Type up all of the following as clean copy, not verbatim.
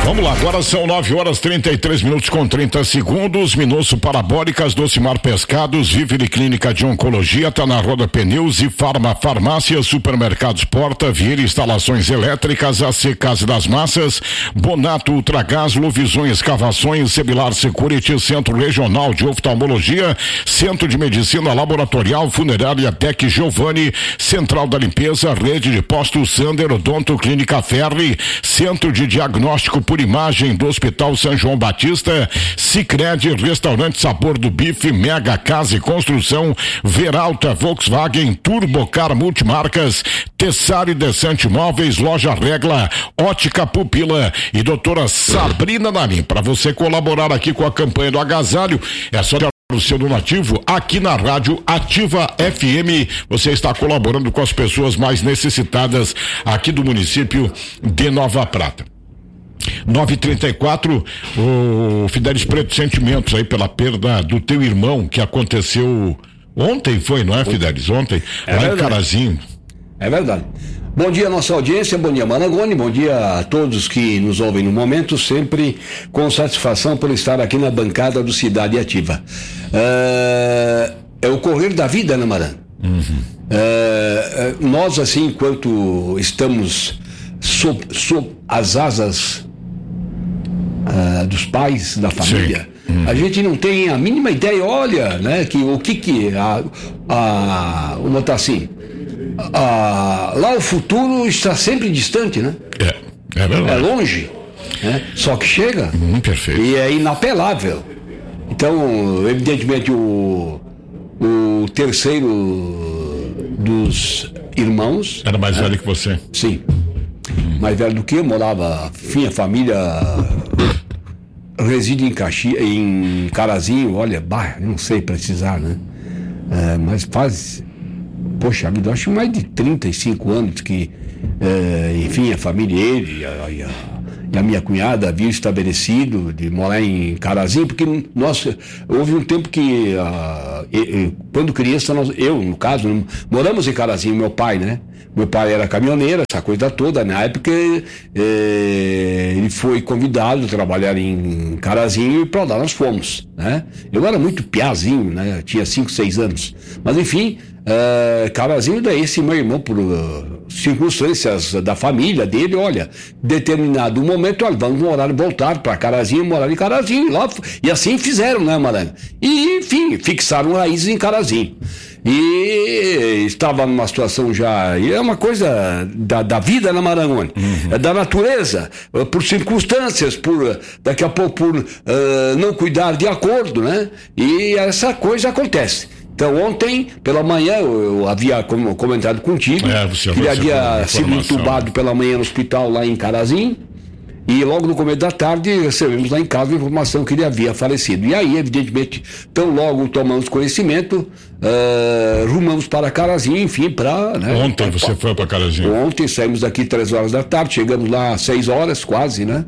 Vamos lá, agora são 9h33 com 30 segundos. Minuto Parabólicas, Docimar Pescados, Vivere Clínica de Oncologia, tá na Roda Pneus e Farmácia, Supermercados Porta, Vieira Instalações Elétricas, AC Casa das Massas, Bonato Ultragás, Luvisões Escavações, Sebilar Security, Centro Regional de Oftalmologia, Centro de Medicina Laboratorial, Funerária Tec Giovanni, Central da Limpeza, Rede de Postos Sander, Odonto Clínica Ferri, Centro de Diagnóstico por Imagem do Hospital São João Batista, Sicredi, Restaurante Sabor do Bife, Mega Casa e Construção, Veralta, Volkswagen, Turbocar Multimarcas, Tessari Descente Móveis, Loja Regla, Ótica Pupila e doutora Sabrina Narim. Para você colaborar aqui com a campanha do agasalho, é só o seu donativo aqui na Rádio Ativa FM. Você está colaborando com as pessoas mais necessitadas aqui do município de Nova Prata. 9h34, o Fidelis Preto, sentimentos aí pela perda do teu irmão que aconteceu ontem, foi, não é, Fidelis? Ontem, lá em Carazinho. É verdade. Bom dia, nossa audiência, bom dia, Marangoni, bom dia a todos que nos ouvem no momento, sempre com satisfação por estar aqui na bancada do Cidade Ativa. É o correr da vida, né, Maran? Nós, assim, enquanto estamos sob as asas dos pais da família, a gente não tem a mínima ideia, olha, né, que vamos botar assim, lá o futuro está sempre distante, né? É verdade. É longe, né? Só que chega. Perfeito. E é inapelável. Então, evidentemente, o terceiro dos irmãos... Era mais velho que você? Sim. Mais velho do que eu, morava, a família reside em Carazinho, olha, não sei precisar, né? Mas faz, poxa vida, acho mais de 35 anos que, enfim, a família, ele e a minha cunhada haviam estabelecido de morar em Carazinho, porque houve um tempo que, quando criança, eu, no caso, moramos em Carazinho, meu pai, né? Meu pai era caminhoneiro, essa coisa toda. Na época, ele foi convidado a trabalhar em Carazinho e para lá nós fomos, né? Eu era muito piazinho, né? Tinha 5, 6 anos. Mas, enfim, Carazinho, daí esse meu irmão, por circunstâncias da família dele, olha, determinado momento, olha, vamos voltar para Carazinho, morar em Carazinho, lá, e assim fizeram, né, Maranhão? E, enfim, fixaram raízes em Carazinho. E estava numa situação já, e é uma coisa da vida, né, Marangoni? É da natureza, por circunstâncias, daqui a pouco por não cuidar de acordo, né? E essa coisa acontece. Então, ontem, pela manhã, eu havia comentado contigo que ele havia sido entubado pela manhã no hospital lá em Carazinho, e logo no começo da tarde recebemos lá em casa a informação que ele havia falecido. E aí, evidentemente, tão logo tomamos conhecimento, rumamos para Carazinho, enfim, né, ontem você foi para Carazinho? Ontem saímos daqui 3 horas da tarde, chegamos lá às 6 horas, quase, né?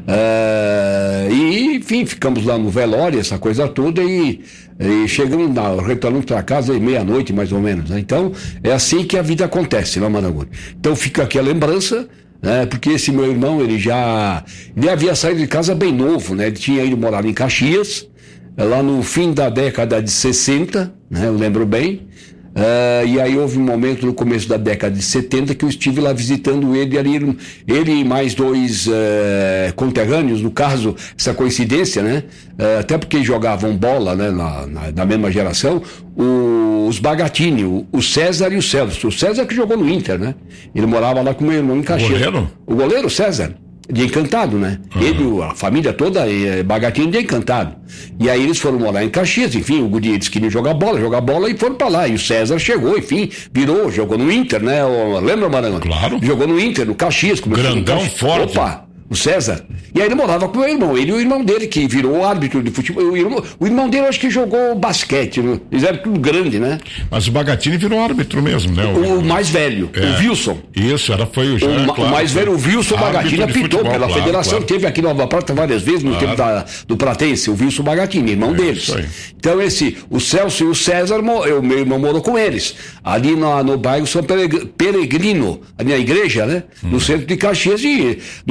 E, enfim, ficamos lá no velório, essa coisa toda, e chegamos, retornamos para casa meia-noite, mais ou menos, né? Então, é assim que a vida acontece, né, Marangoni? Então, fica aqui a lembrança, né? Porque esse meu irmão, ele havia saído de casa bem novo, né? Ele tinha ido morar em Caxias, lá no fim da década de 60, né? Eu lembro bem. E aí houve um momento no começo da década de 70 que eu estive lá visitando ele e mais 2 conterrâneos, no caso, essa coincidência, né? Até porque jogavam bola, né? Na mesma geração, os Bagatini, o César e o Celso. O César que jogou no Inter, né? Ele morava lá com meu irmão em Caxias. Goleiro? O goleiro César. De Encantado, né? Ele, a família toda é Bagatini de Encantado. E aí eles foram morar em Caxias, enfim, o Guri, eles queriam jogar bola e foram pra lá. E o César chegou, enfim, jogou no Inter, né? Lembra, Maranhão? Claro. Jogou no Inter, no Caxias. Grandão, forte. Opa! O César. E aí ele morava com o meu irmão, ele e o irmão dele, que virou árbitro de futebol. O irmão dele, acho que jogou basquete, né? Eles eram tudo grande, né? Mas o Bagatini virou árbitro mesmo, né? O mais velho, o Wilson. Isso, foi o mais velho, o Wilson Bagatini, apitou pela federação, claro. Teve aqui em Nova Prata várias vezes, no tempo do Pratense, o Wilson Bagatini, irmão deles. Então o Celso e o César, meu irmão morou com eles, ali no bairro São Peregrino, ali na igreja, né? No centro de Caxias, e no começo da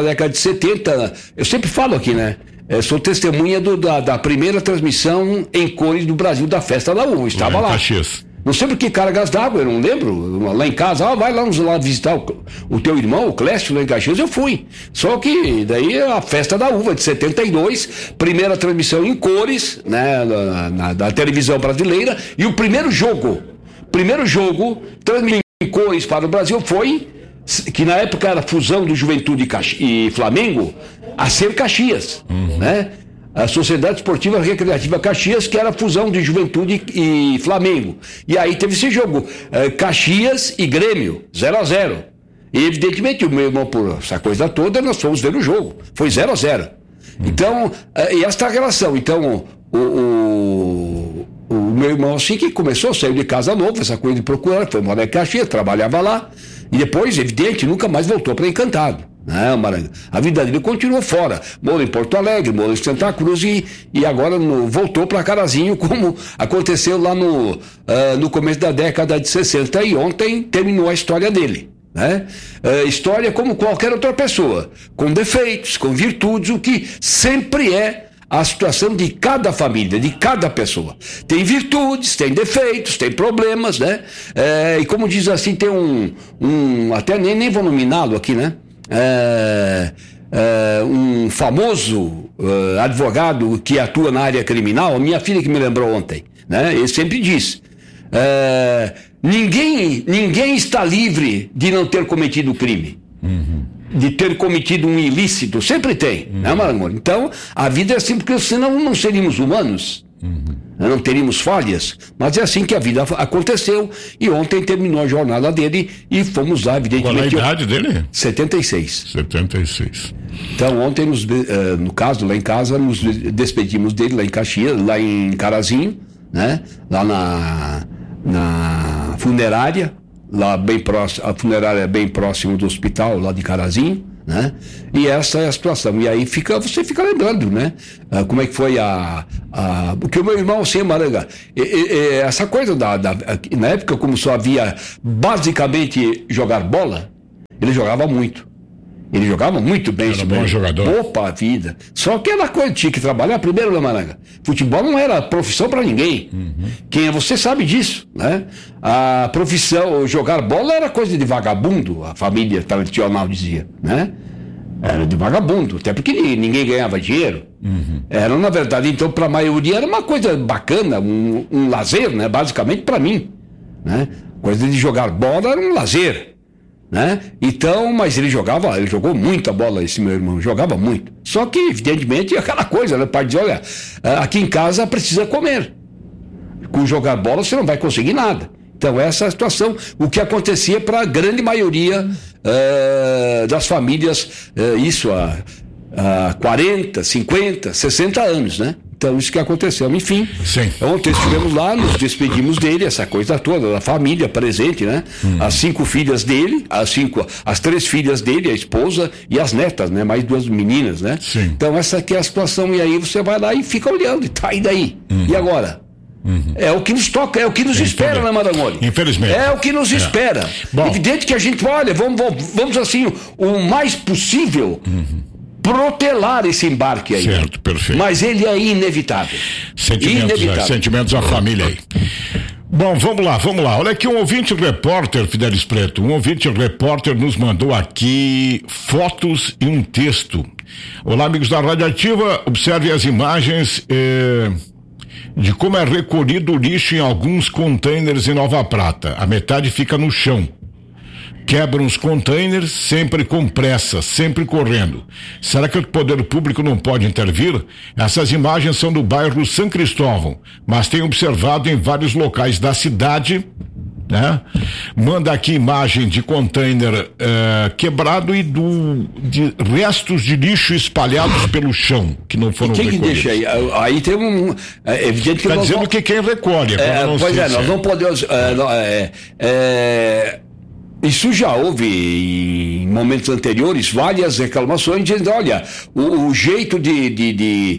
década de 70, eu sempre falo aqui, né? Sou testemunha da primeira transmissão em cores do Brasil da Festa da Uva. Estava lá. Caxias. Não sei por que Cargas d'Água, eu não lembro. Lá em casa, vai lá visitar o teu irmão, o Clécio, lá em Caxias, eu fui. Só que daí a Festa da Uva de 72, primeira transmissão em cores, né, da televisão brasileira, e o primeiro jogo transmitido em cores para o Brasil foi, que na época era a fusão do Juventude e Flamengo, a Ser Caxias, né? A Sociedade Esportiva Recreativa Caxias, que era a fusão de Juventude e Flamengo. E aí teve esse jogo, Caxias e Grêmio, 0-0. E evidentemente o meu irmão, por essa coisa toda, nós fomos ver o jogo. Foi 0-0. Então, e esta relação. Então, o meu irmão assim que começou, saiu de casa novo, essa coisa de procurar, foi morar em Caxias, trabalhava lá. E depois, evidente, nunca mais voltou para Encantado. Não, Maranga. A vida dele continuou fora. Morou em Porto Alegre, morou em Santa Cruz e agora voltou para Carazinho, como aconteceu lá no começo da década de 60. E ontem terminou a história dele. Né? História como qualquer outra pessoa, com defeitos, com virtudes, o que sempre é a situação de cada família, de cada pessoa. Tem virtudes, tem defeitos, tem problemas, né? E como diz assim, tem até nem vou nominá-lo aqui, né? Um famoso advogado que atua na área criminal, a minha filha que me lembrou ontem, né? Ele sempre diz: ninguém está livre de não ter cometido crime, de ter cometido um ilícito, sempre tem, né, Marangoni? Então a vida é assim, porque senão não seríamos humanos. Não teríamos falhas, mas é assim que a vida aconteceu. E ontem terminou a jornada dele e fomos lá, evidentemente. Qual é a idade dele? 76. Então ontem, no caso, lá em casa, nos despedimos dele lá em Caxias, lá em Carazinho, né? Lá na funerária, lá bem próximo, a funerária é bem próximo do hospital, lá de Carazinho, né? E essa é a situação. E aí você fica lembrando, né? Como é que foi porque o meu irmão, assim, Maranga, essa coisa na época, como só havia basicamente jogar bola, ele jogava muito. Ele jogava muito bem. Era bom jogador. Opa, vida. Só que era coisa, tinha que trabalhar primeiro, né, Maranga? Futebol não era profissão para ninguém. Quem é você sabe disso, né? A profissão, jogar bola era coisa de vagabundo, a família tradicional dizia, né? Era de vagabundo, até porque ninguém ganhava dinheiro. Era, na verdade, então, para a maioria era uma coisa bacana, um lazer, né? Basicamente para mim, né? Coisa de jogar bola era um lazer, né? Então, mas ele jogou muita bola, esse meu irmão, jogava muito. Só que, evidentemente, aquela coisa, né? O pai dizia: olha, aqui em casa precisa comer. Com jogar bola você não vai conseguir nada. Então, essa é a situação, o que acontecia para a grande maioria das famílias, isso há 40, 50, 60 anos, né? Então, isso que aconteceu. Enfim, sim. Ontem estivemos lá, nos despedimos dele, essa coisa toda, da família presente, né? As 5 filhas dele, as 3 filhas dele, a esposa e as netas, né? Mais 2 meninas, né? Sim. Então, essa aqui é a situação, e aí você vai lá e fica olhando, e tá, e daí? E agora? É o que nos toca, é o que nos espera, né, Marangoni? Infelizmente. É o que nos espera. Bom. Evidente que a gente, olha, vamos assim, o mais possível protelar esse embarque aí. Certo, perfeito. Mas ele é inevitável. Sentimentos da família aí. Bom, vamos lá. Olha aqui, um ouvinte repórter, Fidelis Preto, nos mandou aqui fotos e um texto. Olá, amigos da Rádio Ativa, observe as imagens de como é recolhido o lixo em alguns containers em Nova Prata. A metade fica no chão. Quebram os containers, sempre com pressa, sempre correndo. Será que o poder público não pode intervir? Essas imagens são do bairro São Cristóvão, mas tem observado em vários locais da cidade, né? Manda aqui imagem de container quebrado e de restos de lixo espalhados pelo chão, que não foram recolhidos. Quem deixa aí? Aí tem é evidente que está dizendo que quem recolhe. Nós não podemos... Isso já houve em momentos anteriores várias reclamações dizendo, olha, o jeito de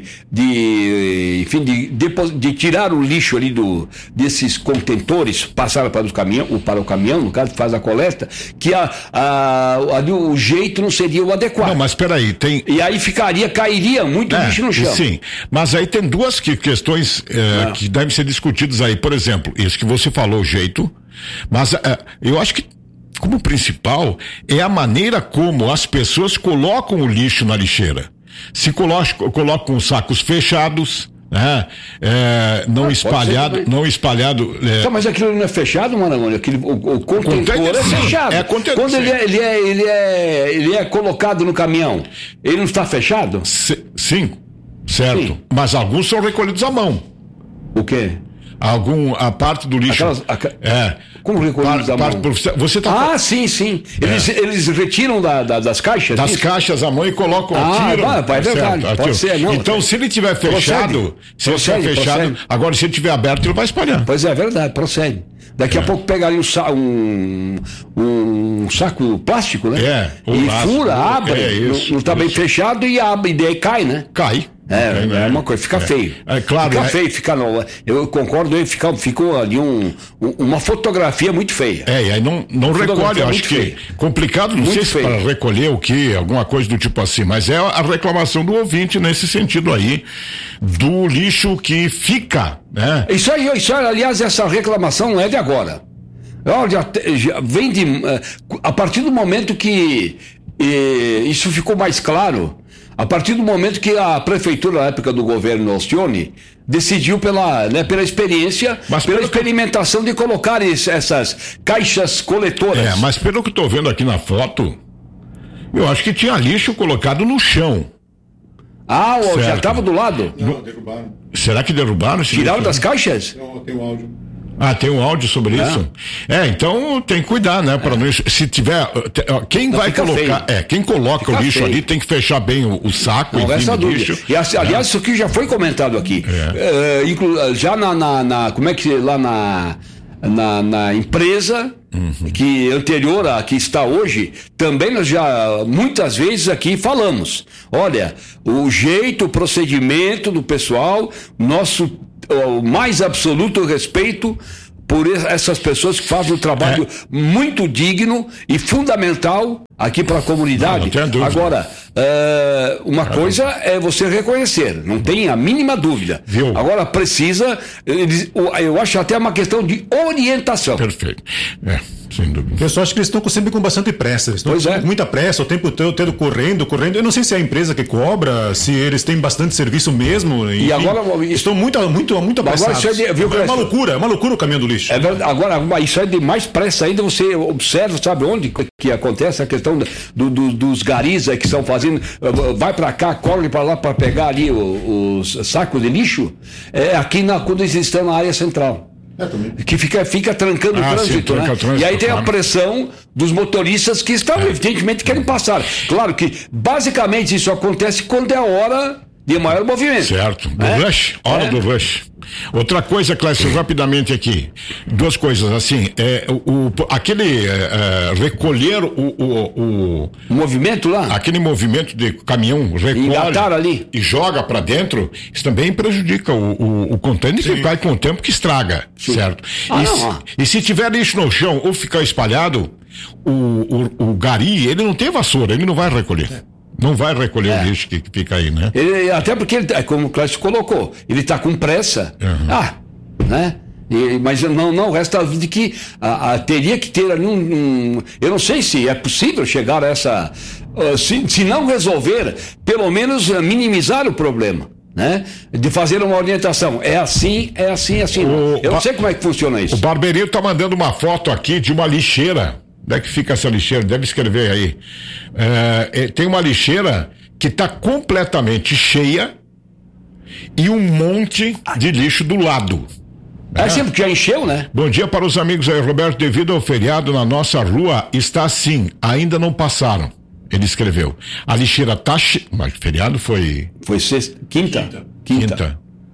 tirar o lixo ali desses contentores, passar para o caminhão, no caso, faz a coleta, que o jeito não seria o adequado. Não, mas peraí, tem... E aí cairia muito lixo no chão. Sim, mas aí tem duas questões que devem ser discutidas aí. Por exemplo, isso que você falou, o jeito, mas eu acho que como principal é a maneira como as pessoas colocam o lixo na lixeira. Se colocam os sacos fechados, né? Não espalhado. Tá, mas aquilo não é fechado, Marangoni? O contentor é fechado. Quando ele é colocado no caminhão, ele não está fechado? Sim, certo. Sim. Mas alguns são recolhidos à mão. O quê? A parte do lixo. Como recolhidos à mão? Você tá sim. Eles retiram das caixas? Das caixas à mão e colocam é verdade. Pode ser, não. Então, se ele tiver fechado, agora se ele tiver aberto, ele vai espalhar. Pois é verdade, procede. Daqui a pouco pegaria um saco plástico, né? Fura, abre, não está bem fechado e abre, e daí cai, né? Cai. É uma coisa, fica feio. Claro. Fica feio, eu concordo, ficou ali uma fotografia muito feia. E aí não recolhe, eu acho que complicado, não sei se para recolher o que, alguma coisa do tipo assim, mas é a reclamação do ouvinte nesse sentido aí, do lixo que fica, né? Isso aí, aliás, essa reclamação não é de agora. Já vem a partir do momento que isso ficou mais claro. A partir do momento que a prefeitura, na época do governo Alcione, decidiu pela experiência, pela experimentação de colocar essas caixas coletoras. Mas pelo que estou vendo aqui na foto, eu acho que tinha lixo colocado no chão. Já estava do lado? Não, derrubaram. Será que derrubaram? Tiraram das caixas? Não, tem um áudio. Tem um áudio sobre isso? Então tem que cuidar, né? Para não, se tiver, quem vai colocar, quem coloca o lixo ali tem que fechar bem o saco, não, essa dúvida. Lixo. E aliás, isso aqui já foi comentado aqui. Já como é que lá na empresa que anterior a que está hoje, também nós já muitas vezes aqui falamos, olha, o jeito, o procedimento do pessoal, o mais absoluto respeito por essas pessoas que fazem um trabalho muito digno e fundamental aqui para a comunidade. Agora, uma coisa é você reconhecer, não tem a mínima dúvida. Viu? Agora precisa, eu acho até uma questão de orientação. Perfeito. Sem dúvida. Eu só acho que eles estão sempre com bastante pressa. Eles estão com muita pressa, o tempo todo correndo. Eu não sei se é a empresa que cobra, se eles têm bastante serviço mesmo. Enfim, e agora estão muito apressados. Agora, é uma loucura o caminho do lixo. Agora, isso é de mais pressa ainda. Você observa, sabe onde que acontece a questão dos garis que estão fazendo, vai para cá, corre para lá para pegar ali os sacos de lixo, aqui quando eles estão na área central. Que fica trancando o trânsito, né? E aí tem a pressão dos motoristas que estão, evidentemente, querem passar. Claro que, basicamente, isso acontece quando é a hora de maior movimento. Certo, do rush, hora do rush. Outra coisa, Clécio, rapidamente aqui, duas coisas, assim, recolher o movimento lá, aquele movimento de caminhão recolhe ali e joga para dentro, isso também prejudica o contêiner que cai com o tempo que estraga, certo? E se tiver lixo no chão ou ficar espalhado, o gari, ele não tem vassoura, ele não vai recolher. Não vai recolher o lixo que fica aí, né? Até porque, como o Cláudio colocou, ele está com pressa. Né? Mas não resta a dúvida de que teria que ter ali eu não sei se é possível chegar a essa... Se não resolver, pelo menos minimizar o problema. Né? De fazer uma orientação. É assim. Eu não sei como é que funciona isso. O Barbeirinho está mandando uma foto aqui de uma lixeira. Onde é que fica essa lixeira? Deve escrever aí. Tem uma lixeira que está completamente cheia e um monte de lixo do lado. Sempre que já encheu, né? Bom dia para os amigos aí, Roberto. Devido ao feriado na nossa rua, está assim, ainda não passaram. Ele escreveu. A lixeira está cheia. Mas o feriado foi... Foi quinta.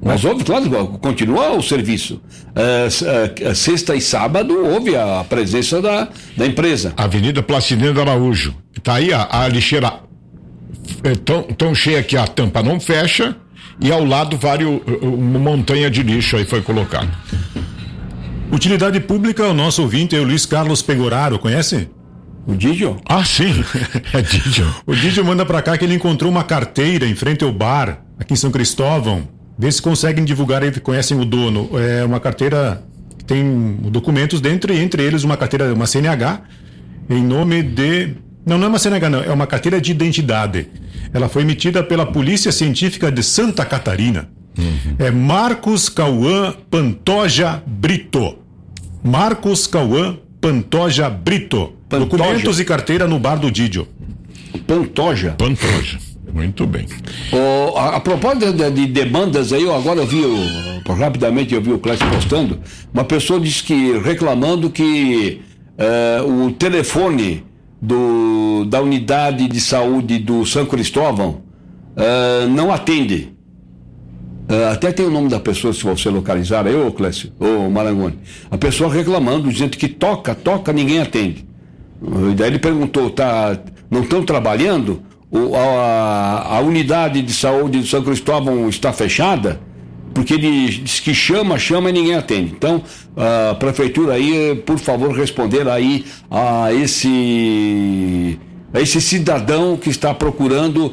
Mas houve, claro, continua o serviço. Sexta e sábado houve a presença da empresa. Avenida Placidino Araújo. Está aí a lixeira tão cheia que a tampa não fecha e ao lado uma montanha de lixo aí foi colocado. Utilidade pública, o nosso ouvinte é o Luiz Carlos Pegoraro, conhece? O Didio? Ah, sim, é Didio. O Didio manda pra cá que ele encontrou uma carteira em frente ao bar, aqui em São Cristóvão. Vê se conseguem divulgar aí, conhecem o dono. É uma carteira que tem documentos dentro, e entre eles uma carteira, uma CNH, em nome de... Não é uma CNH, não, é uma carteira de identidade. Ela foi emitida pela Polícia Científica de Santa Catarina. É Marcos Cauã Pantoja Brito. Marcos Cauã Pantoja Brito. Documentos e carteira no bar do Didio. Pantoja. Muito bem. A propósito de demandas aí, agora rapidamente eu vi o Clécio postando, uma pessoa disse que, reclamando que o telefone da unidade de saúde do São Cristóvão não atende. Até tem o nome da pessoa, se você localizar aí, ô Clécio, ô Marangoni. A pessoa reclamando, dizendo que toca, ninguém atende. E daí ele perguntou, não estão trabalhando? A unidade de saúde de São Cristóvão está fechada? Porque ele diz que chama e ninguém atende. Então, a prefeitura aí, por favor, responder aí a esse cidadão que está procurando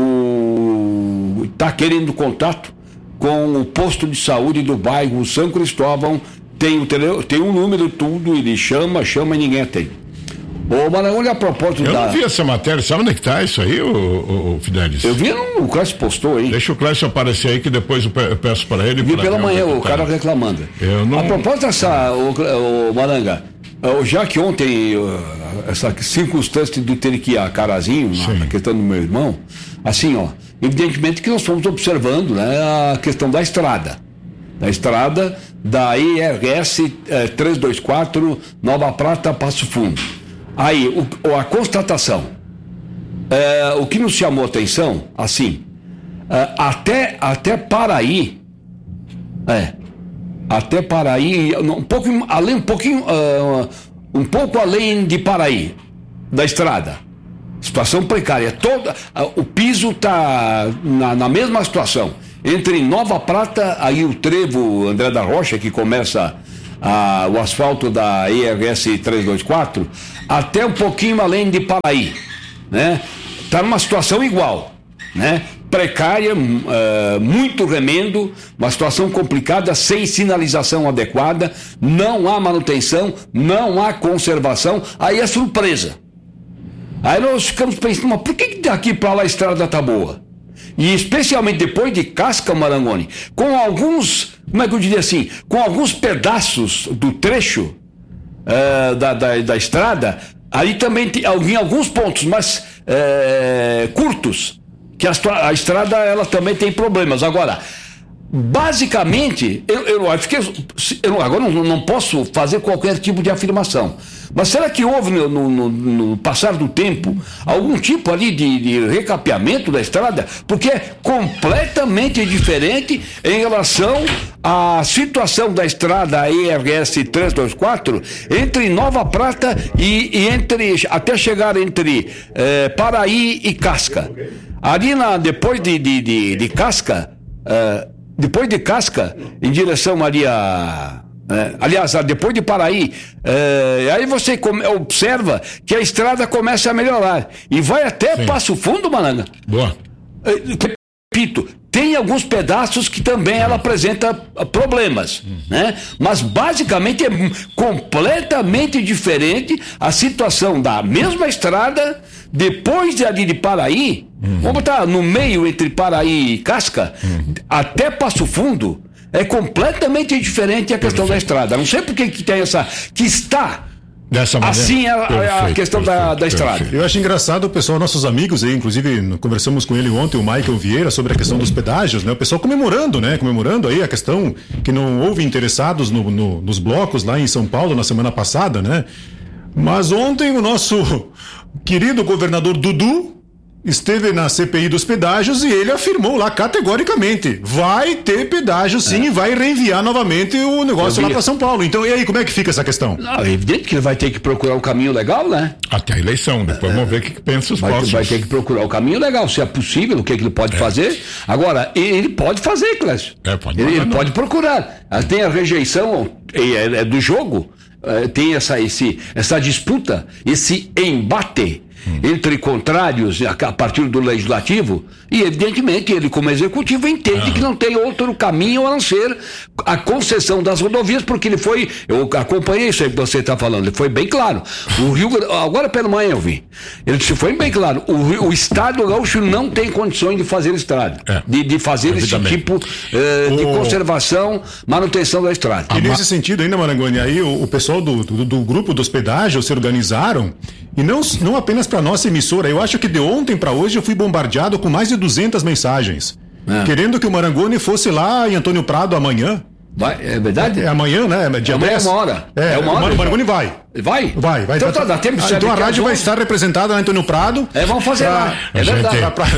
está querendo contato com o posto de saúde do bairro São Cristóvão, tem um número, tudo, ele chama e ninguém atende. Ô Marangoni, a propósito Eu não vi essa matéria, sabe onde é que tá isso aí, ô Fidelis? Eu vi, o Clécio postou aí. Deixa o Clécio aparecer aí que depois eu peço para ele. Vi pela manhã o cara reclamando. A propósito dessa, o Maranga, já que ontem essa circunstância do ter que ir a Carazinho, na questão do meu irmão, assim, evidentemente que nós fomos observando, né, a questão da estrada da IRS 324 Nova Prata Passo Fundo. Aí, a constatação, o que nos chamou a atenção, assim, até Paraí, um pouco além de Paraí, da estrada, situação precária, o piso está na mesma situação, entre Nova Prata, aí o trevo André da Rocha, que começa o asfalto da IRS 324, até um pouquinho além de Paraí, né? Está numa situação igual, né? Precária, muito remendo, uma situação complicada, sem sinalização adequada, não há manutenção, não há conservação, aí é surpresa. Aí nós ficamos pensando, mas por que daqui para lá a estrada está boa? E especialmente depois de Casca, Marangoni, com alguns, como é que eu diria assim, com alguns pedaços do trecho da estrada, aí também tem em alguns pontos, mas curtos, que a estrada ela também tem problemas. Agora, basicamente, eu agora não posso fazer qualquer tipo de afirmação, mas será que houve no passar do tempo algum tipo ali de recapeamento da estrada? Porque é completamente diferente em relação à situação da estrada IRS 324 entre Nova Prata e até chegar entre Paraí e Casca. Ali depois de Casca, depois de Casca, em direção ali aliás, depois de Paraí, aí você observa que a estrada começa a melhorar e vai até Passo Fundo, Maranga. Boa. Repito, tem alguns pedaços que também ela apresenta problemas, né? Mas basicamente é completamente diferente a situação da mesma estrada depois de Paraí. Vamos botar no meio entre Paraí e Casca, até Passo Fundo. É completamente diferente a questão da estrada. Não sei por que tem que está dessa maneira. Assim a questão da estrada. Eu acho engraçado o pessoal, nossos amigos aí, inclusive conversamos com ele ontem, o Michael Vieira, sobre a questão dos pedágios, né? O pessoal comemorando aí a questão que não houve interessados nos blocos lá em São Paulo na semana passada, né? Mas ontem o nosso querido governador Dudu esteve na CPI dos pedágios e ele afirmou lá categoricamente: vai ter pedágio sim, e vai reenviar novamente o negócio lá para São Paulo. Então, e aí, como é que fica essa questão? Não, é evidente que ele vai ter que procurar o caminho legal, né? Até a eleição, depois vamos ver o que pensa os próximos. Vai ter que procurar o caminho legal, se é possível, o que ele pode fazer. Agora, ele pode fazer, Clécio. Ele pode procurar. Tem a rejeição do jogo, tem essa disputa, esse embate entre contrários a partir do legislativo, e evidentemente ele, como executivo, entende que não tem outro caminho a não ser a concessão das rodovias, porque eu acompanhei isso aí que você está falando, ele foi bem claro. O Rio, agora pela manhã eu vi, ele disse, foi bem claro, o Estado gaúcho não tem condições de fazer estrada, de fazer esse tipo de conservação, manutenção da estrada. E nesse sentido ainda, Marangoni, aí o pessoal do grupo dos pedágios se organizaram, e não apenas para nossa emissora. Eu acho que de ontem para hoje eu fui bombardeado com mais de 200 mensagens, querendo que o Marangoni fosse lá em Antônio Prado amanhã. É verdade? É amanhã, né? Dia 10. É uma hora. O Marangoni vai. Vai? Vai. Então dá tempo de então a rádio vai estar representada na Antônio Prado. Vamos fazer lá. É verdade.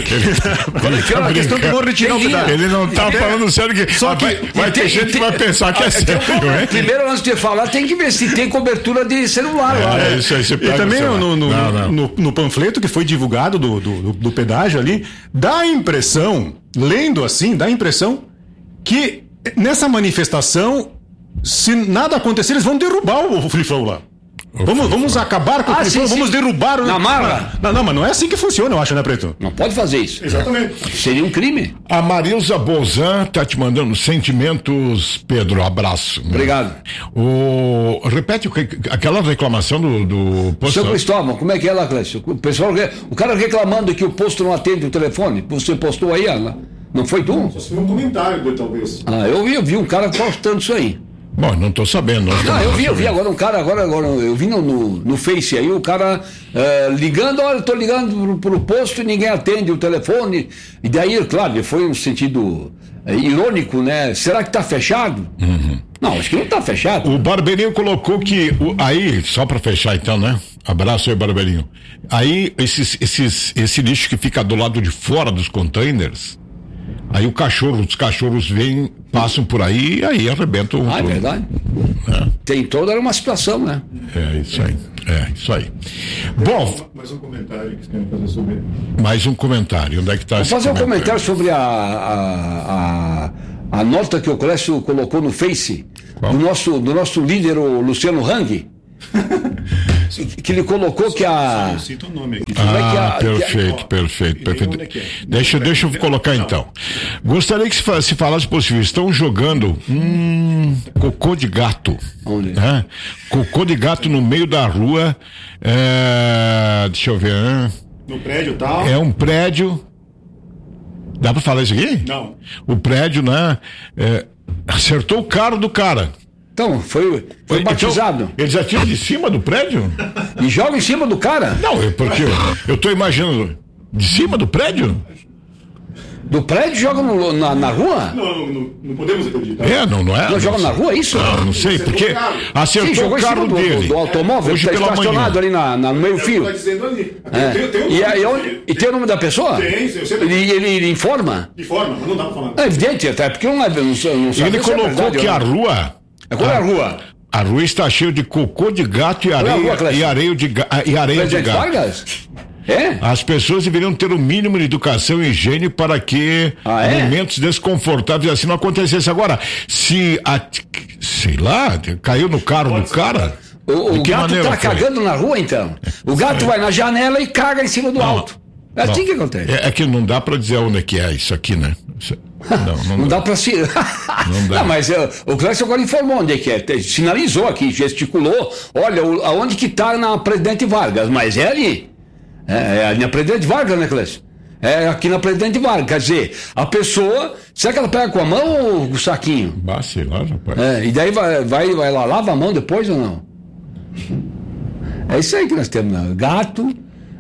A questão que eu vou retirar o pedágio. Ele não tá falando sério que. Só que vai ter gente que vai pensar que é sério, hein? Primeiro, antes de falar, tem que ver se tem cobertura de celular lá. Isso aí, você pega. E também no panfleto que foi divulgado do pedágio ali, dá a impressão, lendo assim, que nessa manifestação, se nada acontecer, eles vão derrubar o Free Flow lá. Vamos acabar com o Free Flow, vamos derrubar o... Na marra? Não, mas não é assim que funciona, eu acho, né, Preto? Não pode fazer isso. Exatamente. Seria um crime. A Marilza Bozan tá te mandando sentimentos, Pedro, abraço. Obrigado. Repete aquela reclamação do posto. Seu Cristóvão, como é que é lá, Clécio? O cara reclamando que o posto não atende o telefone, você postou aí, Ana? Não foi tu? Só foi um comentário, talvez. Eu vi um cara postando isso aí. Bom, não estou sabendo. Eu vi agora um cara, eu vi no Face aí, o cara ligando, olha, eu estou ligando pro posto e ninguém atende o telefone. E daí, claro, foi um sentido irônico, né? Será que está fechado? Não, acho que não está fechado. O Barbeirinho colocou que, aí, só para fechar então, né? Abraço aí, Barbeirinho. Aí, esse lixo que fica do lado de fora dos containers, aí os cachorros vêm, passam por aí e aí arrebentam. É verdade. Tem toda uma situação, né? É isso aí. Bom. Mais um comentário que você quer fazer sobre. Mais um comentário. Onde é que está esse comentário? Vou fazer um comentário sobre a nota que o Clécio colocou no Face do nosso líder, o Luciano Hang. Que ele colocou que eu cito o nome aqui. Perfeito. Deixa eu colocar então. Gostaria que se falasse possível. Estão jogando cocô de gato. Onde? Cocô de gato no meio da rua. Deixa eu ver. No prédio tal. É um prédio. Dá pra falar isso aqui? Não. O prédio, né? Acertou o carro do cara. Então, foi batizado. Então, eles atiram de cima do prédio? E jogam em cima do cara? Não, porque eu tô imaginando. De cima do prédio? Do prédio jogam na rua? Não podemos acreditar. Não é? Não jogam na rua, isso? Não sei, porque acertou o carro dele. Do automóvel, hoje que está estacionado ali no meio-fio. E tem o nome da pessoa? Tem, eu sei. Ele informa? Informa, mas não dá pra falar. É evidente, até porque não sabe. Ele colocou que a rua. Qual é a rua? A rua está cheia de cocô de gato e areia de gato. Vargas? É? As pessoas deveriam ter o mínimo de educação e higiene para que momentos desconfortáveis assim não acontecessem. Agora, sei lá, caiu no carro do cara. O gato está cagando na rua, então? O gato vai na janela e caga em cima do alto. É assim que acontece. É que não dá para dizer onde é que é isso aqui, né? Não dá para se. Não dá. Não, mas o Clécio agora informou onde é que é. Sinalizou aqui, gesticulou. Olha, aonde que está na Presidente Vargas, mas é ali. É na Presidente Vargas, né, Clécio? É aqui na Presidente Vargas. Quer dizer, a pessoa. Será que ela pega com a mão ou o saquinho? Sei lá, rapaz. E daí vai lá, lava a mão depois ou não? É isso aí que nós temos, né? Gato.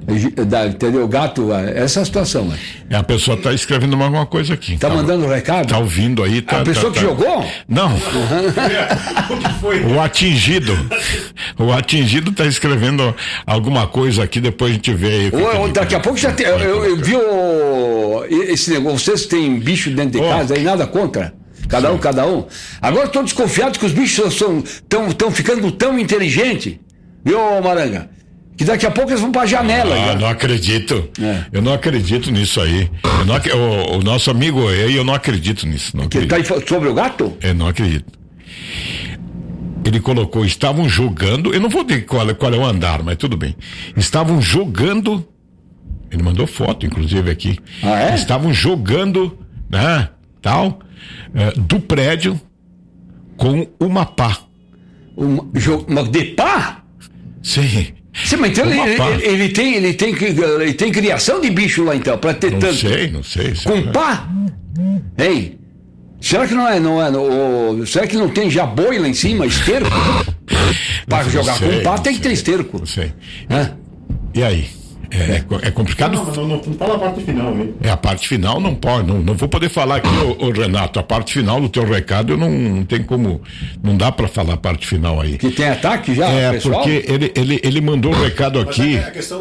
Entendeu? Gato, essa é a situação. A pessoa está escrevendo alguma coisa aqui. Tá mandando um recado? Tá ouvindo aí. A pessoa que jogou? Não. O que foi? O atingido. O atingido está escrevendo alguma coisa aqui, depois a gente vê aí. Daqui a pouco já tem. Eu vi esse negócio. Vocês têm bicho dentro de casa aí, nada contra. Cada um. Agora estou desconfiado que os bichos estão ficando tão inteligentes. Viu, Maranga? Que daqui a pouco eles vão pra janela. Não acredito. Eu não acredito nisso aí. O nosso amigo aí, eu não acredito nisso. Não acredito. Tá aí sobre o gato? Eu não acredito. Ele colocou, estavam jogando, eu não vou dizer qual é o andar, mas tudo bem. Estavam jogando, ele mandou foto, inclusive, aqui. Estavam jogando, né, tal, do prédio com uma pá. Uma de pá? Sim. Sim, mas então ele tem criação de bicho lá então, para ter tanto. Não sei. Com pá? Ei, será que não é? Será que não tem já boi lá em cima, esterco? Para jogar com pá tem que ter esterco. Não sei. E aí? É complicado? Não fala a parte final, hein? A parte final não pode, não vou poder falar aqui, ô Renato, a parte final do teu recado eu não tem como, não dá para falar a parte final aí. Que tem ataque já, pessoal? Porque ele mandou um recado aqui. A questão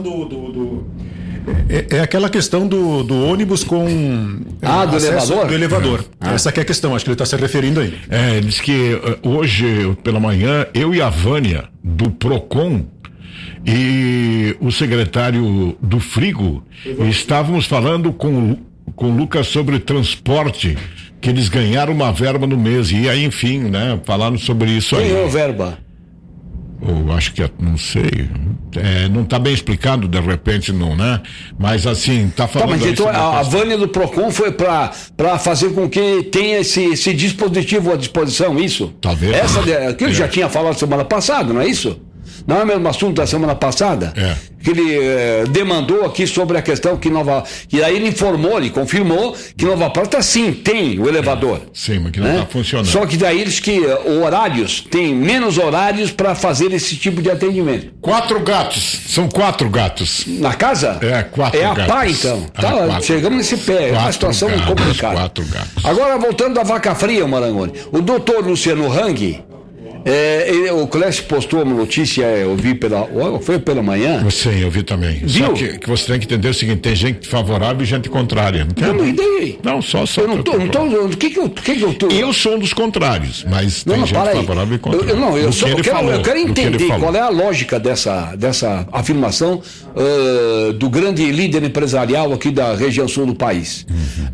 É aquela questão do ônibus com do elevador? Do elevador. Essa que é a questão, acho que ele está se referindo aí. Ele disse que hoje pela manhã eu e a Vânia do Procon e o secretário do Frigo estávamos falando com o Lucas sobre transporte, que eles ganharam uma verba no mês, e aí enfim, né, falaram sobre isso aí. Ganhou verba? Eu acho que, não sei, não está bem explicado, de repente não, né? Mas assim, está falando... mas então a Vânia do Procon foi para fazer com que tenha esse dispositivo à disposição, isso? Talvez. Que ele já tinha falado semana passada, não é isso? Não é o mesmo assunto da semana passada? Que ele demandou aqui sobre a questão que aí ele confirmou que Nova Prata sim tem o elevador. Sim, mas que não está funcionando. Só que daí eles tem menos horários para fazer esse tipo de atendimento. 4 gatos, são 4 gatos. Na casa? 4 gatos. É a pá então. Chegamos nesse pé, é uma situação complicada. 4 gatos. Agora voltando à vaca fria, Marangoni, o doutor Luciano Hang, o Clécio postou uma notícia, eu vi foi pela manhã. Sim, eu vi também. Viu? Só que você tem que entender o seguinte, tem gente favorável e gente contrária. Não, só. Eu não tô. O que eu tô? Eu sou um dos contrários, mas tem gente favorável e contrária. Eu quero entender qual é a lógica dessa afirmação do grande líder empresarial aqui da região sul do país.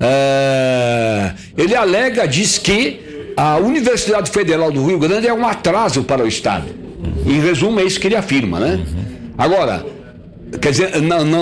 Ele diz que a Universidade Federal do Rio Grande é um atraso para o Estado. Em resumo, é isso que ele afirma, né? Agora, quer dizer,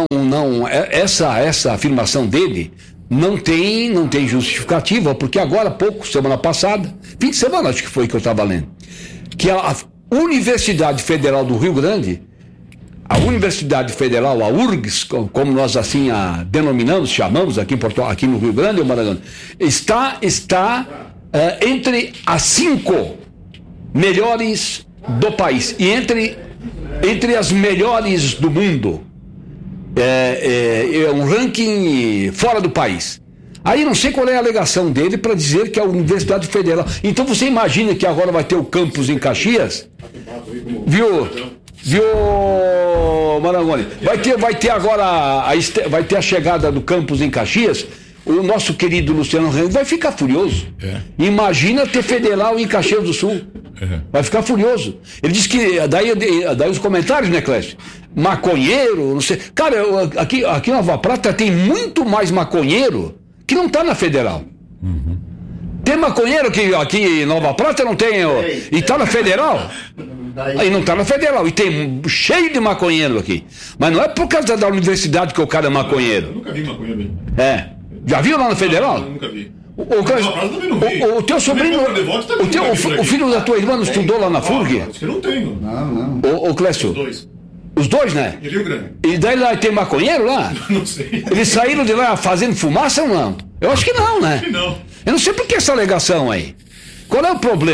essa afirmação dele não tem justificativa, porque agora há pouco, semana passada, fim de semana acho que foi que eu estava lendo, que a Universidade Federal do Rio Grande, a Universidade Federal, a URGS, como nós assim a denominamos, chamamos aqui no Rio Grande, Maranhão, está entre as 5 melhores do país e entre as melhores do mundo. É um ranking fora do país. Aí não sei qual é a alegação dele para dizer que é a Universidade Federal. Então você imagina que agora vai ter o campus em Caxias? Viu, Marangoni? Vai ter agora vai ter a chegada do campus em Caxias. O nosso querido Luciano Hang vai ficar furioso. Imagina ter federal em Caxias do Sul. Vai ficar furioso. Ele diz que, daí os comentários, né, Clécio? Maconheiro, não sei. Cara, aqui em Nova Prata tem muito mais maconheiro que não está na federal. Tem maconheiro que aqui em Nova Prata não tem, e está na federal? Aí não está na federal, e tem cheio de maconheiro aqui. Mas não é por causa da universidade que o cara é maconheiro. Eu nunca vi maconheiro. Já viu lá na federal? Nunca vi. O teu sobrinho, o filho da tua irmã não estudou lá na FURG? Acho que não tenho. Não. Ô Clécio. Os dois, né? De Rio Grande. E daí lá tem maconheiro lá? Não sei. Eles saíram de lá fazendo fumaça ou não? Eu acho que não, né? Acho que não. Eu não sei por que essa alegação aí. Qual é o problema?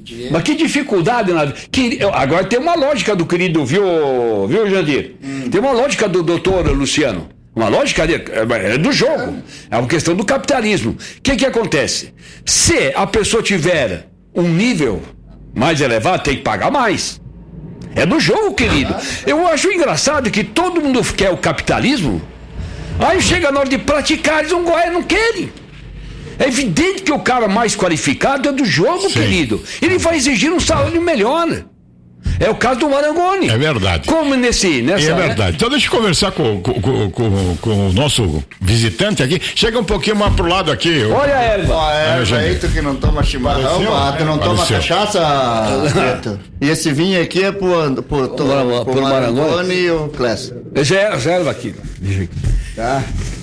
Mas que dificuldade, agora tem uma lógica do querido, viu Jandir? Tem uma lógica do doutor Luciano. Uma lógica do jogo. É uma questão do capitalismo. O que acontece? Se a pessoa tiver um nível mais elevado, tem que pagar mais. É do jogo, querido. Eu acho engraçado que todo mundo quer o capitalismo, aí chega na hora de praticar, eles não querem. É evidente que o cara mais qualificado é do jogo, querido. Ele vai exigir um salário melhor. É o caso do Marangoni. É verdade. Como nessa. É verdade. Então deixa eu conversar com o nosso visitante aqui. Chega um pouquinho mais pro lado aqui. Olha a erva. Aí tu que não toma chimarrão, tu não toma cachaça, Beto. E esse vinho aqui é pro Marangoni e o Clécio. Essa é erva aqui. Tá.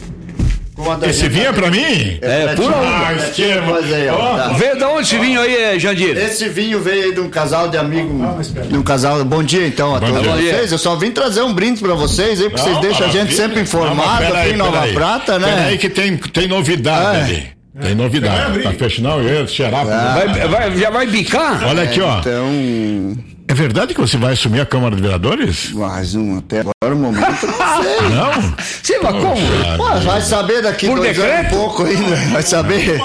Esse vinho é pra mim? É pura uva. Vê de onde esse vinho aí, Jandir? Esse vinho veio aí de um casal de amigos. De um casal. Bom dia então a todos vocês. Eu só vim trazer um brinde pra vocês aí, porque vocês deixam a gente sempre informado aqui em Nova Prata, né? Peraí que tem novidade ali. Tem novidade. Tá fechando, eu ia cheirar. Já vai bicar? Olha aqui, ó. Então. É verdade que você vai assumir a Câmara de Vereadores? Mais um, até agora o momento não sei. Não? Sei lá como? Pô, vai saber daqui por 2 anos e pouco ainda. Vai saber.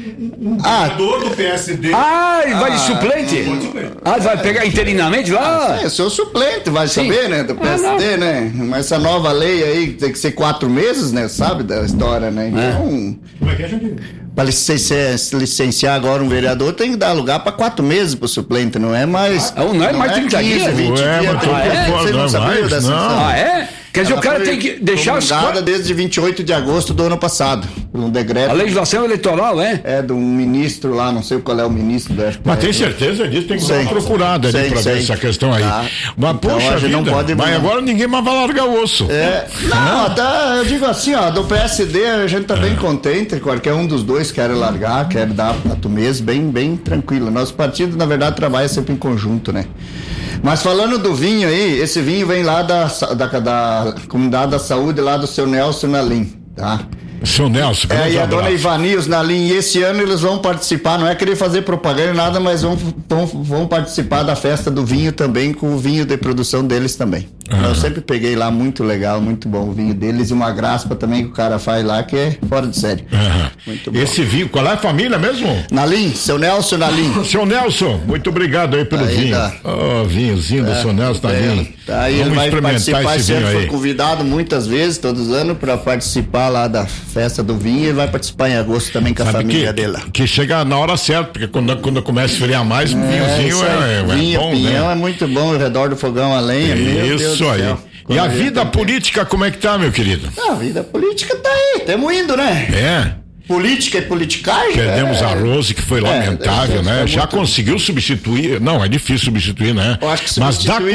Do PSD. Vai de suplente? Vai pegar interinamente lá? Eu sou suplente, vai saber, né? Do PSD, né? Mas essa nova lei aí tem que ser 4 meses, né? Sabe da história, né? Então. Como é que é, Jandir? Para licenciar agora um vereador, tem que dar lugar para 4 meses para o suplente, não é mais. Não é mais 30 dias? 20 dias. Você não sabia dessa não. É? Quer dizer, o cara tem que deixar as coisas. Desde 28 de agosto do ano passado, um decreto. A legislação eleitoral, É de um ministro lá, não sei qual é o ministro da Mas tem certeza disso? Tem que dar uma procurada ali para ver essa questão aí. Mas então, poxa vida, não pode... mas agora ninguém mais vai largar o osso. Não, eu digo assim, do PSD a gente tá bem contente, qualquer um dos dois quer largar, quer dar 4 meses, bem tranquilo. Nosso partido, na verdade, trabalha sempre em conjunto, né? Mas falando do vinho aí, esse vinho vem lá da Comunidade da Saúde, lá do seu Nelson Nalim, tá? Seu Nelson, e a dona Ivanius Nalim, e esse ano eles vão participar, não é querer fazer propaganda nada, mas vão participar da festa do vinho também, com o vinho de produção deles também. Eu sempre peguei lá, muito legal, muito bom o vinho deles, e uma graspa também que o cara faz lá, que é fora de série. Muito bom. Esse vinho, qual é a família mesmo? Nalim, seu Nelson Nalim. Seu Nelson, muito obrigado aí pelo vinho. Vinhozinho do seu Nelson Nalim. Aí ele vai participar, esse vinho aí. Foi convidado muitas vezes, todos os anos, para participar lá da festa do vinho, e vai participar em agosto também com a família dele. Que chega na hora certa, porque quando começa a esfriar mais, vinhozinho é bom, pinhão, né? É muito bom, ao redor do fogão a lenha, meu Deus do céu. E a vida política, como é que tá, meu querido? A vida política tá aí, estamos indo, né? Política e politicagem. Perdemos a Rose, que foi lamentável, né? Já conseguiu substituir. Não, é difícil substituir, né? Eu acho que substituir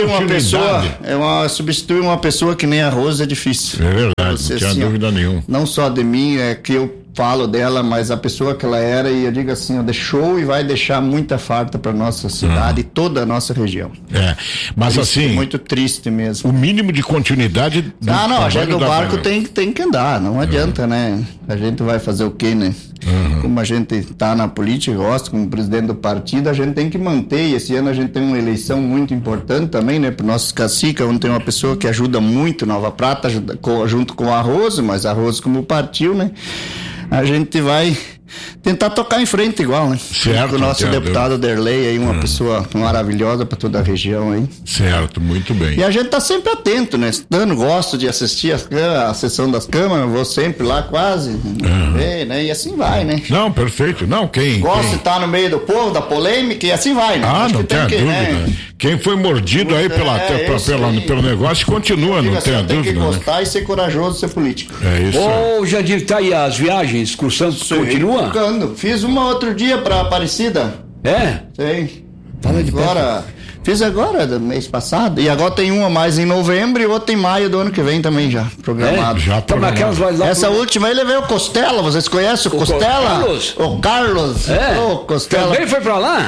uma pessoa que nem a Rose é difícil. É verdade, não tinha dúvida nenhuma. Não só de mim, é que eu falo dela, mas a pessoa que ela era, e eu digo assim, deixou e vai deixar muita farta para nossa cidade e toda a nossa região. Mas triste, assim, muito triste mesmo. O mínimo de continuidade. A gente do barco tem que andar, não adianta, né? A gente vai fazer o quê, né? Como a gente tá na política, gosta, como presidente do partido, a gente tem que manter, e esse ano a gente tem uma eleição muito importante também, né? Para nossos caciques, onde tem uma pessoa que ajuda muito Nova Prata, junto com a Rose, mas a Rose como partiu, né? A gente vai tentar tocar em frente igual, né? Certo. O nosso deputado Derlei aí, uma pessoa maravilhosa para toda a região aí. Certo, muito bem. E a gente tá sempre atento, né? Gosto de assistir a sessão das câmaras, vou sempre lá quase, né? E assim vai, né? Não, perfeito. Não, Gosto de estar no meio do povo, da polêmica, e assim vai, né? Não tem dúvida. Né? Quem foi mordido aí pelo negócio continua, não tem dúvida. Tem que gostar, né? E ser corajoso, ser político. É isso. Jandir, tá aí as viagens, excursões, continua? Fiz uma outro dia pra Aparecida. Sei. Fiz agora, do mês passado. E agora tem uma mais em novembro e outra em maio do ano que vem também já, programado. Já programado. Essa última aí levei o Costela, vocês conhecem o Costela? Carlos. O Carlos. O Costela. Também foi pra lá?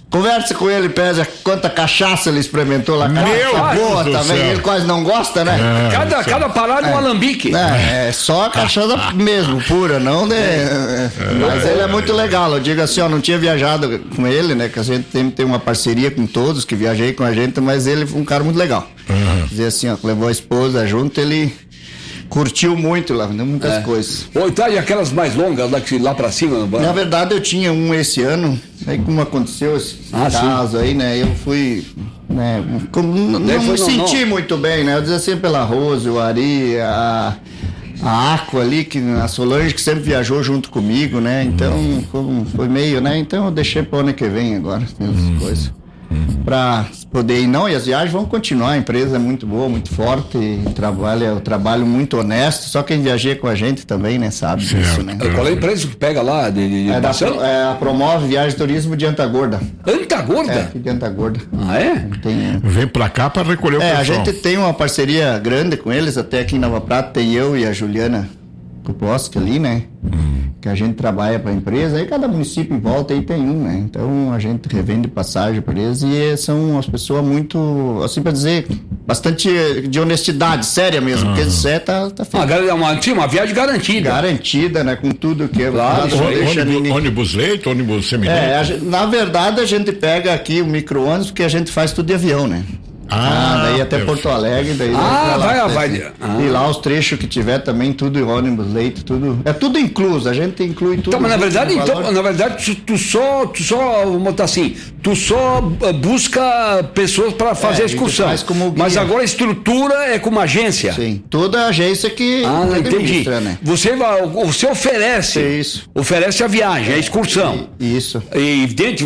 Converse com ele, pede quanta cachaça ele experimentou lá. Cachaça boa também, ele quase não gosta, né? Cada parada é um alambique. É só a cachaça mesmo, pura, não de... Mas ele é muito legal, eu digo assim, não tinha viajado com ele, né? Que a gente tem uma parceria com todos que viajei com a gente, mas ele foi um cara muito legal. Dizer assim, levou a esposa junto, ele curtiu muito lá, muitas coisas. E aquelas mais longas lá pra cima? Na verdade, eu tinha um esse ano, aí como aconteceu esse caso aí, né? Eu fui, né? Não senti muito bem, né? Eu dizia assim, pela Rose, o Ari, a Aqua ali, a Solange, que sempre viajou junto comigo, né? Então, foi meio, né? Então, eu deixei pro ano que vem agora, essas coisas. Para poder ir, e as viagens vão continuar, a empresa é muito boa, muito forte, o trabalho muito honesto, só quem viaja com a gente também, né, sabe disso, né? Qual é a empresa que pega lá? A Promove Viagem e Turismo de Antagorda. Antagorda? Aqui de Antagorda. Vem pra cá pra recolher o pessoal. A gente tem uma parceria grande com eles, até aqui em Nova Prata tem eu e a Juliana Kuposki ali, né? Que a gente trabalha para a empresa, aí cada município em volta aí tem um, né? Então a gente revende passagem para eles e são umas pessoas muito, assim para dizer, bastante de honestidade, séria mesmo, porque eles tá feito. Uma viagem garantida. Garantida, né? Com tudo que é. Claro, ônibus leito, ônibus semileito. Na verdade a gente pega aqui o micro-ônibus porque a gente faz tudo de avião, né? Daí até Porto Alegre, daí vai. E lá os trechos que tiver também, tudo ônibus, leite, tudo. É tudo incluso, a gente inclui tudo. Então, mas na verdade, tu só vamos botar assim, tu só busca pessoas para fazer a excursão. Mas agora a estrutura é como agência. Sim, toda agência que entendi. Né? Você oferece a viagem, a excursão. Isso. E evidente,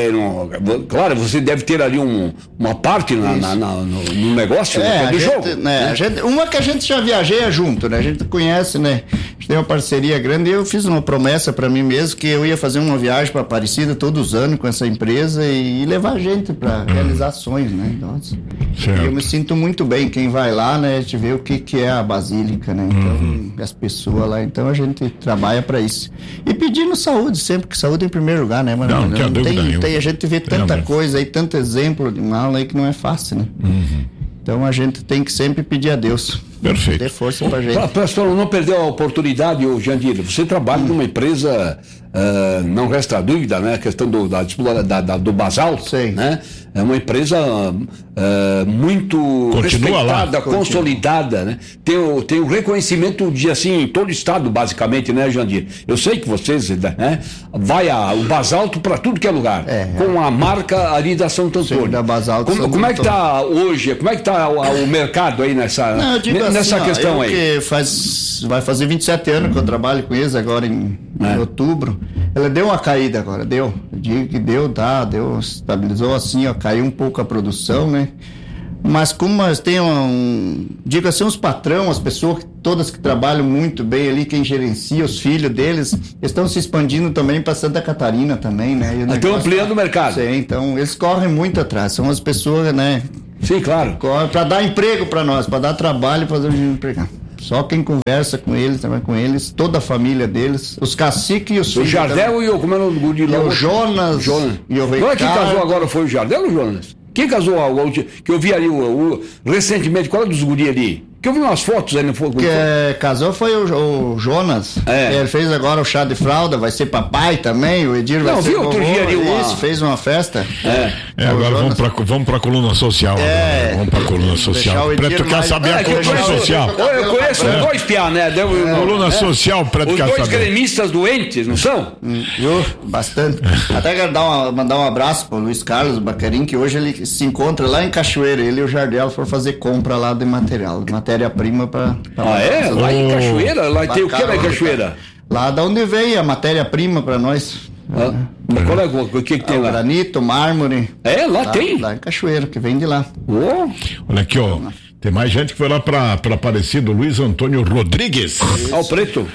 claro, você deve ter ali uma parte no negócio do jogo. Uma que a gente já viajeia junto, né? A gente conhece, né? A gente tem uma parceria grande e eu fiz uma promessa para mim mesmo que eu ia fazer uma viagem para Aparecida todos os anos com essa empresa e levar a gente para realizar sonhos, né? Nossa. E eu me sinto muito bem. Quem vai lá, né? A gente vê o que é a Basílica, né? Então, as pessoas lá. Então, a gente trabalha para isso. E pedindo saúde sempre, que saúde é em primeiro lugar, né? Mas a gente vê tanta coisa aí, tanto exemplo de mal aí que não é fácil, né? Então a gente tem que sempre pedir a Deus. Perfeito. Ter força pra gente. Para não perder a oportunidade, Jandir, você trabalha numa empresa, não resta dúvida, né? A questão do basalto. Sim. Né? É uma empresa muito respeitada, consolidada, né? Tem o reconhecimento de, assim, em todo o estado, basicamente, né, Jandir? Eu sei que vocês, né? Vai o basalto para tudo que é lugar, com a marca ali da Santo Antônio. Sim, da Basalto. Como é que está hoje? Como é que está o mercado aí nessa questão aí? Vai fazer 27 anos que eu trabalho com eles agora em outubro. Ela deu uma caída agora, deu. Eu digo que deu, estabilizou assim, caiu um pouco a produção, né? Mas como nós temos digo assim, os patrão, as pessoas todas que trabalham muito bem ali, quem gerencia, os filhos deles, estão se expandindo também para Santa Catarina também, né? Estão ampliando o mercado. Sim, então eles correm muito atrás, são as pessoas, né? Sim, claro. Para dar emprego para nós, para dar trabalho, para fazer o dinheiro empregar. Só quem conversa com eles, trabalha com eles, toda a família deles, os caciques e os filhos. O Jardel e como é o guri lá? O Jonas. E o Ricardo. Não é que casou agora, foi o Jardel ou o Jonas? Quem casou? Que eu vi ali recentemente, qual é dos guri ali? Que eu vi umas fotos aí no fogo. Casou foi o Jonas. Ele fez agora o chá de fralda, vai ser papai também. O Edir vai ser. Não, viu outro dia ali fez uma festa. Agora vamos pra coluna social. Vamos pra coluna social. Preto quer saber a coluna social. Eu conheço dois piá, né? Coluna social, Preto quer saber. Os dois gremistas doentes, não são? Bastante. Até quero mandar um abraço pro Luiz Carlos Bacarim, que hoje ele se encontra lá em Cachoeira. Ele e o Jardel foram fazer compra lá de matéria-prima para lá em Cachoeira? Lá tem o que lá em Cachoeira? Lá da onde veio a matéria-prima para nós. Qual é o que tem lá? Granito, mármore. Lá tem? Lá em Cachoeira, que vem de lá. Olha aqui, ó. Tem mais gente que foi lá para Aparecido, Luiz Antônio Rodrigues. O Preto.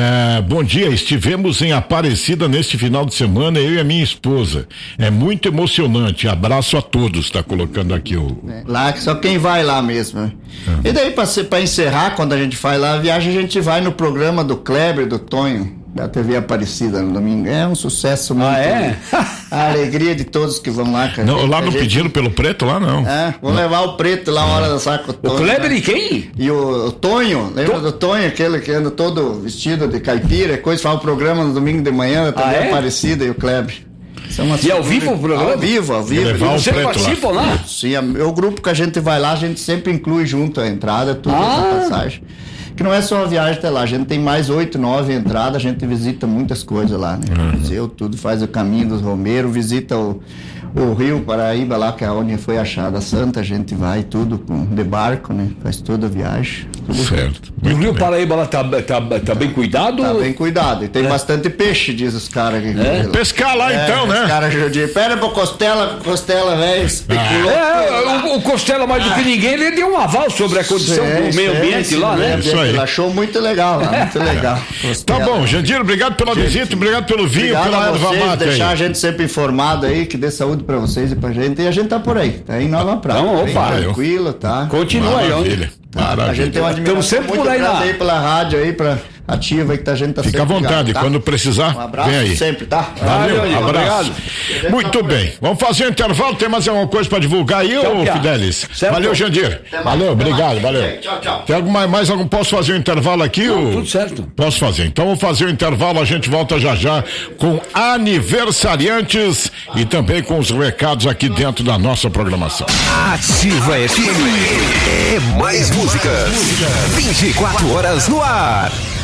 Bom dia, estivemos em Aparecida neste final de semana, eu e a minha esposa. É muito emocionante, abraço a todos, tá colocando aqui o... Lá, só quem vai lá mesmo. Né? E daí, para encerrar, quando a gente faz lá a viagem, a gente vai no programa do Kleber, do Tonho. da TV Aparecida no domingo. É um sucesso muito. A alegria de todos que vão lá, cara. Não, lá no Pedindo pelo Preto, lá não. Vou levar o Preto lá na hora da saco. O Kleber e quem? E o Tonho, lembra do Tonho, aquele que anda todo vestido de caipira, coisa, faz o programa no domingo de manhã, da TV Aparecida, e o Kleber. E ao vivo o programa? Ao vivo. E você participa lá? Sim, o grupo que a gente vai lá, a gente sempre inclui junto a entrada, tudo essa passagem. Que não é só uma viagem até lá, a gente tem mais 8, 9 entradas, a gente visita muitas coisas lá, né? Museu, tudo, faz o caminho dos Romeiros, visita o Rio Paraíba lá, que é onde foi achada a Santa, a gente vai tudo de barco, né? Faz toda a viagem. Certo. E o Rio Paraíba lá tá bem cuidado? Tá bem cuidado, e tem bastante peixe, diz os caras aqui. Pescar lá então, né? Os caras judiam. Pera pro Costela, velho, especulou. O Costela, mais do que ninguém, ele deu um aval sobre a condição do meio ambiente lá, né? Isso aí. Ele achou muito legal lá, muito legal. Tá bom, Jandir, obrigado pela visita, obrigado pelo vinho, pela erva mate. Deixar a gente sempre informado aí, que dê saúde pra vocês e pra gente. E a gente tá por aí, tá em Nova Prata. Então, opa, tranquilo, tá? Continua aí, A gente tem uma admiração muito grande aí pela rádio aí, pra ativa aí, que a gente tá Fica à vontade, ligado, tá? Quando precisar, um abraço, vem aí. Sempre, tá? Valeu, abraço. Muito bem, vamos fazer um intervalo, tem mais alguma coisa pra divulgar aí, ô Fidelis? Valeu, Jandir. Valeu, obrigado, valeu. Tchau. Tem mais algum? Posso fazer um intervalo aqui? Tudo certo. Posso fazer. Então vou fazer o intervalo, a gente volta já com aniversariantes e também com os recados aqui dentro da nossa programação. Ativa FM. É mais música. 24 horas no ar.